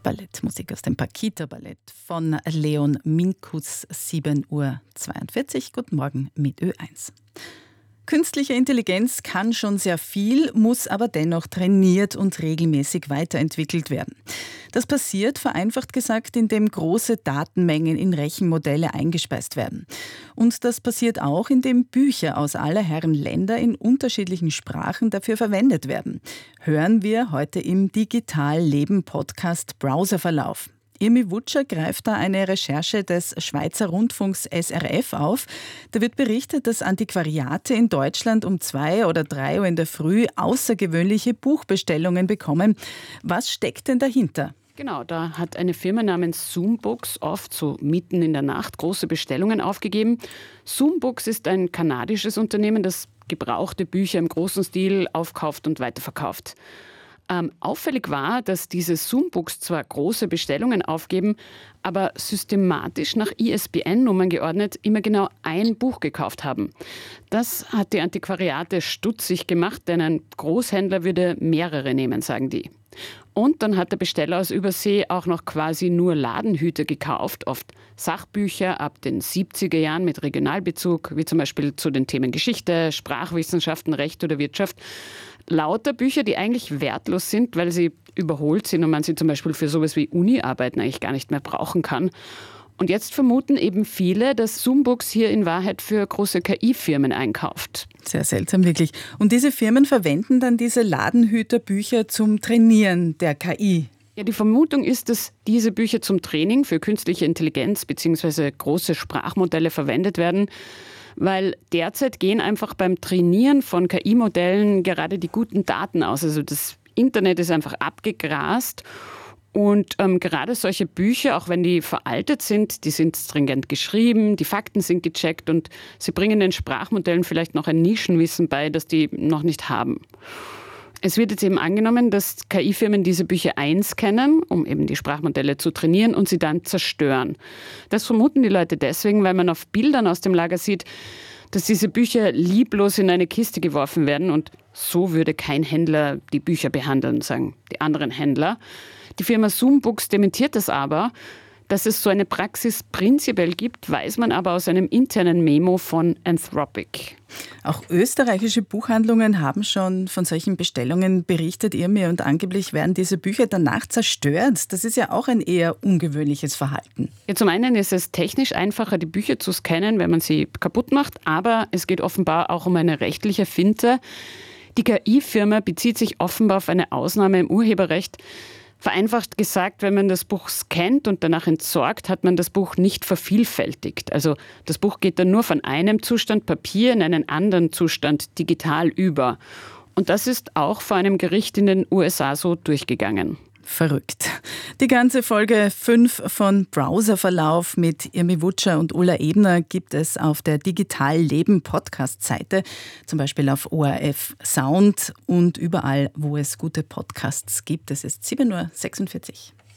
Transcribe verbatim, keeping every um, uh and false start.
Ballettmusik aus dem Paquita-Ballett von Leon Minkus, sieben Uhr zweiundvierzig. Guten Morgen mit Ö eins. Künstliche Intelligenz kann schon sehr viel, muss aber dennoch trainiert und regelmäßig weiterentwickelt werden. Das passiert, vereinfacht gesagt, indem große Datenmengen in Rechenmodelle eingespeist werden. Und das passiert auch, indem Bücher aus aller Herren Länder in unterschiedlichen Sprachen dafür verwendet werden. Hören wir heute im Digital-Leben-Podcast Browserverlauf. Irmi Wutscher greift da eine Recherche des Schweizer Rundfunks S R F auf. Da wird berichtet, dass Antiquariate in Deutschland um zwei oder drei Uhr in der Früh außergewöhnliche Buchbestellungen bekommen. Was steckt denn dahinter? Genau, da hat eine Firma namens Zoombooks oft so mitten in der Nacht große Bestellungen aufgegeben. Zoombooks ist ein kanadisches Unternehmen, das gebrauchte Bücher im großen Stil aufkauft und weiterverkauft. Ähm, auffällig war, dass diese Zoombooks zwar große Bestellungen aufgeben, aber systematisch nach I S B N-Nummern geordnet immer genau ein Buch gekauft haben. Das hat die Antiquariate stutzig gemacht, denn ein Großhändler würde mehrere nehmen, sagen die. Und dann hat der Besteller aus Übersee auch noch quasi nur Ladenhüter gekauft, oft Sachbücher ab den siebziger Jahren mit Regionalbezug, wie zum Beispiel zu den Themen Geschichte, Sprachwissenschaften, Recht oder Wirtschaft. Lauter Bücher, die eigentlich wertlos sind, weil sie überholt sind und man sie zum Beispiel für sowas wie Uni-Arbeiten eigentlich gar nicht mehr brauchen kann. Und jetzt vermuten eben viele, dass Zoombooks hier in Wahrheit für große K I-Firmen einkauft. Sehr seltsam, wirklich. Und diese Firmen verwenden dann diese Ladenhüterbücher zum Trainieren der K I. Ja, die Vermutung ist, dass diese Bücher zum Training für künstliche Intelligenz bzw. große Sprachmodelle verwendet werden. Weil derzeit gehen einfach beim Trainieren von K I-Modellen gerade die guten Daten aus. Also das Internet ist einfach abgegrast und ähm, gerade solche Bücher, auch wenn die veraltet sind, die sind stringent geschrieben, die Fakten sind gecheckt und sie bringen den Sprachmodellen vielleicht noch ein Nischenwissen bei, das die noch nicht haben. Es wird jetzt eben angenommen, dass K I-Firmen diese Bücher einscannen, um eben die Sprachmodelle zu trainieren und sie dann zerstören. Das vermuten die Leute deswegen, weil man auf Bildern aus dem Lager sieht, dass diese Bücher lieblos in eine Kiste geworfen werden und so würde kein Händler die Bücher behandeln, sagen die anderen Händler. Die Firma Zoombooks dementiert das aber. Dass es so eine Praxis prinzipiell gibt, weiß man aber aus einem internen Memo von Anthropic. Auch österreichische Buchhandlungen haben schon von solchen Bestellungen berichtet, Irmi, und angeblich werden diese Bücher danach zerstört. Das ist ja auch ein eher ungewöhnliches Verhalten. Ja, zum einen ist es technisch einfacher, die Bücher zu scannen, wenn man sie kaputt macht, aber es geht offenbar auch um eine rechtliche Finte. Die K I-Firma bezieht sich offenbar auf eine Ausnahme im Urheberrecht. Vereinfacht gesagt, wenn man das Buch scannt und danach entsorgt, hat man das Buch nicht vervielfältigt. Also das Buch geht dann nur von einem Zustand Papier in einen anderen Zustand digital über. Und das ist auch vor einem Gericht in den U S A so durchgegangen. Verrückt. Die ganze Folge fünf von Browserverlauf mit Irmi Wutscher und Ulla Ebner gibt es auf der Digital-Leben-Podcast-Seite, zum Beispiel auf O R F Sound und überall, wo es gute Podcasts gibt. Es ist sieben Uhr sechsundvierzig.